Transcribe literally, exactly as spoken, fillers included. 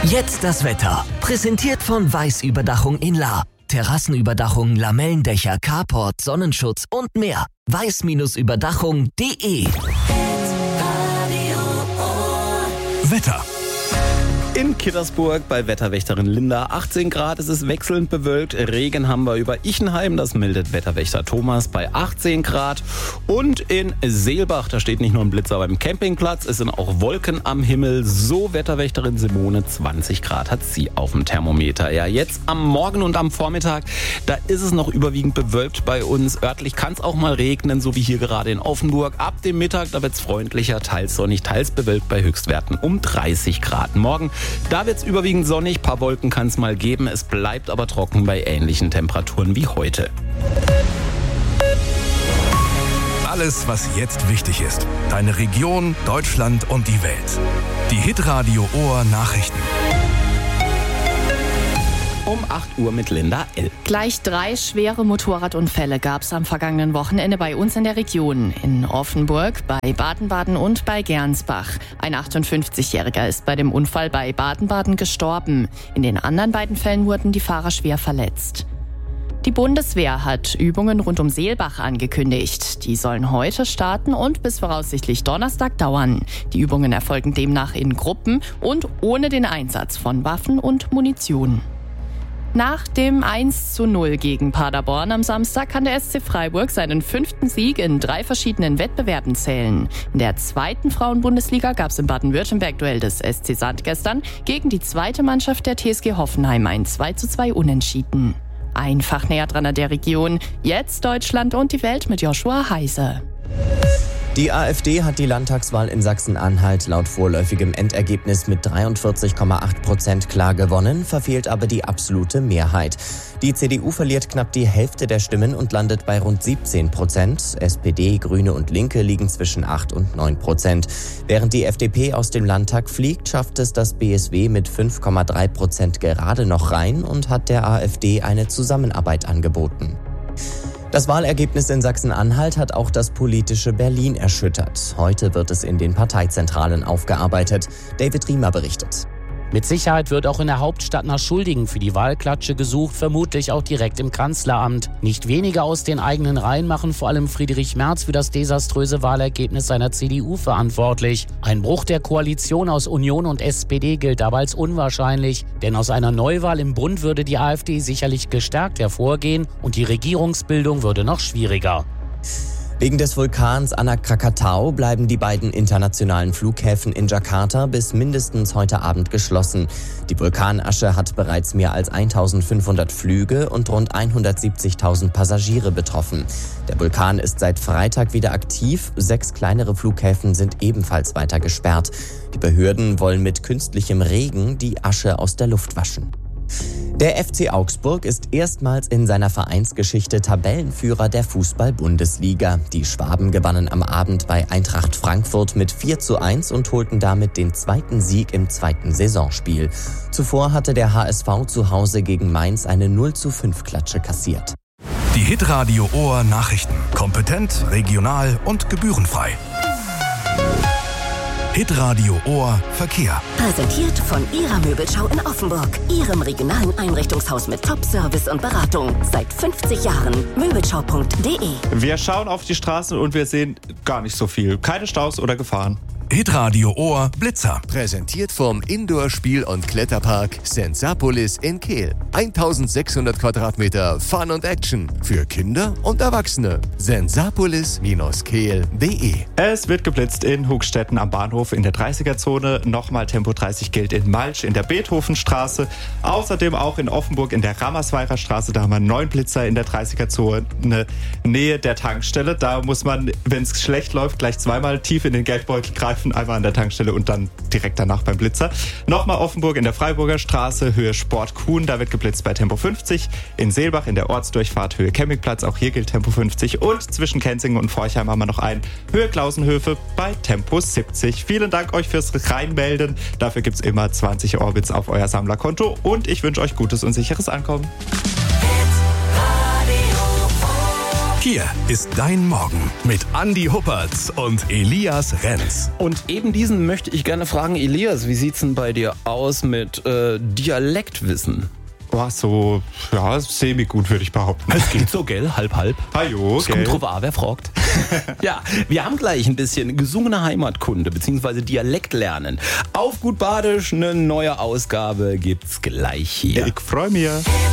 Jetzt das Wetter. Präsentiert von Weiß-Überdachung in Lahr. Terrassenüberdachung, Lamellendächer, Carport, Sonnenschutz und mehr. weiß Überdachung punkt de. Wetter. In Kittersburg bei Wetterwächterin Linda achtzehn Grad, es ist wechselnd bewölkt. Regen haben wir über Ichenheim, das meldet Wetterwächter Thomas bei achtzehn Grad. Und in Seelbach, da steht nicht nur ein Blitzer beim Campingplatz, es sind auch Wolken am Himmel. So Wetterwächterin Simone, zwanzig Grad hat sie auf dem Thermometer. Ja, jetzt am Morgen und am Vormittag, da ist es noch überwiegend bewölkt bei uns. Örtlich kann es auch mal regnen, so wie hier gerade in Offenburg. Ab dem Mittag, da wird es freundlicher, teils sonnig, teils bewölkt bei Höchstwerten um dreißig Grad. Morgen Da wird es überwiegend sonnig, paar Wolken kann es mal geben. Es bleibt aber trocken bei ähnlichen Temperaturen wie heute. Alles, was jetzt wichtig ist. Deine Region, Deutschland und die Welt. Die Hitradio Ohr Nachrichten. Um acht Uhr mit Linda L. Gleich drei schwere Motorradunfälle gab es am vergangenen Wochenende bei uns in der Region. In Offenburg, bei Baden-Baden und bei Gernsbach. Ein achtundfünfzigjähriger ist bei dem Unfall bei Baden-Baden gestorben. In den anderen beiden Fällen wurden die Fahrer schwer verletzt. Die Bundeswehr hat Übungen rund um Seelbach angekündigt. Die sollen heute starten und bis voraussichtlich Donnerstag dauern. Die Übungen erfolgen demnach in Gruppen und ohne den Einsatz von Waffen und Munition. Nach dem eins zu null gegen Paderborn am Samstag kann der S C Freiburg seinen fünften Sieg in drei verschiedenen Wettbewerben zählen. In der zweiten Frauenbundesliga gab es im Baden-Württemberg-Duell des S C Sand gestern gegen die zweite Mannschaft der T S G Hoffenheim ein zwei zu zwei Unentschieden. Einfach näher dran an der Region. Jetzt Deutschland und die Welt mit Joshua Heise. Die AfD hat die Landtagswahl in Sachsen-Anhalt laut vorläufigem Endergebnis mit dreiundvierzig Komma acht Prozent klar gewonnen, verfehlt aber die absolute Mehrheit. Die C D U verliert knapp die Hälfte der Stimmen und landet bei rund siebzehn Prozent. S P D, Grüne und Linke liegen zwischen acht und neun Prozent. Während die F D P aus dem Landtag fliegt, schafft es das B S W mit fünf Komma drei Prozent gerade noch rein und hat der AfD eine Zusammenarbeit angeboten. Das Wahlergebnis in Sachsen-Anhalt hat auch das politische Berlin erschüttert. Heute wird es in den Parteizentralen aufgearbeitet. David Riemer berichtet. Mit Sicherheit wird auch in der Hauptstadt nach Schuldigen für die Wahlklatsche gesucht, vermutlich auch direkt im Kanzleramt. Nicht wenige aus den eigenen Reihen machen vor allem Friedrich Merz für das desaströse Wahlergebnis seiner C D U verantwortlich. Ein Bruch der Koalition aus Union und S P D gilt aber als unwahrscheinlich, denn aus einer Neuwahl im Bund würde die AfD sicherlich gestärkt hervorgehen und die Regierungsbildung würde noch schwieriger. Wegen des Vulkans Anak Krakatau bleiben die beiden internationalen Flughäfen in Jakarta bis mindestens heute Abend geschlossen. Die Vulkanasche hat bereits mehr als eintausendfünfhundert Flüge und rund hundertsiebzigtausend Passagiere betroffen. Der Vulkan ist seit Freitag wieder aktiv. Sechs kleinere Flughäfen sind ebenfalls weiter gesperrt. Die Behörden wollen mit künstlichem Regen die Asche aus der Luft waschen. Der F C Augsburg ist erstmals in seiner Vereinsgeschichte Tabellenführer der Fußball-Bundesliga. Die Schwaben gewannen am Abend bei Eintracht Frankfurt mit vier zu eins und holten damit den zweiten Sieg im zweiten Saisonspiel. Zuvor hatte der H S V zu Hause gegen Mainz eine null zu fünf Klatsche kassiert. Die Hitradio Ohr Nachrichten. Kompetent, regional und gebührenfrei. Hitradio Ohr Verkehr. Präsentiert von Ihrer Möbelschau in Offenburg. Ihrem regionalen Einrichtungshaus mit Top-Service und Beratung. Seit fünfzig Jahren. Möbelschau punkt de. Wir schauen auf die Straßen und wir sehen gar nicht so viel. Keine Staus oder Gefahren. Hitradio Ohr Blitzer. Präsentiert vom Indoor-Spiel- und Kletterpark Sensapolis in Kehl. eintausendsechshundert Quadratmeter Fun und Action für Kinder und Erwachsene. sensapolis Bindestrich kehl punkt de. Es wird geblitzt in Hugstetten am Bahnhof in der dreißiger-Zone. Nochmal Tempo dreißig gilt in Malsch in der Beethovenstraße. Außerdem auch in Offenburg in der Rammersweirer Straße. Da haben wir neun Blitzer in der dreißiger-Zone Nähe der Tankstelle. Da muss man, wenn es schlecht läuft, gleich zweimal tief in den Geldbeutel greifen. Einmal an der Tankstelle und dann direkt danach beim Blitzer. Nochmal Offenburg in der Freiburger Straße, Höhe Sport Kuhn, da wird geblitzt bei Tempo fünfzig. In Seelbach in der Ortsdurchfahrt, Höhe Campingplatz, auch hier gilt Tempo fünfzig. Und zwischen Kenzingen und Forchheim haben wir noch einen, Höhe Klausenhöfe bei Tempo siebzig. Vielen Dank euch fürs Reinmelden. Dafür gibt es immer zwanzig Orbits auf euer Sammlerkonto und ich wünsche euch gutes und sicheres Ankommen. Hier ist dein Morgen mit Andi Huppertz und Elias Renz. Und eben diesen möchte ich gerne fragen, Elias, wie sieht's denn bei dir aus mit äh, Dialektwissen? Boah, so, ja, semi-gut, würde ich behaupten. Es geht so, gell? Halb, halb. Hallo, Es kommt drauf an, wer fragt. Ja, wir haben gleich ein bisschen gesungene Heimatkunde bzw. Dialekt lernen. Auf gut Badisch, eine neue Ausgabe gibt's gleich hier. Ich freue mich.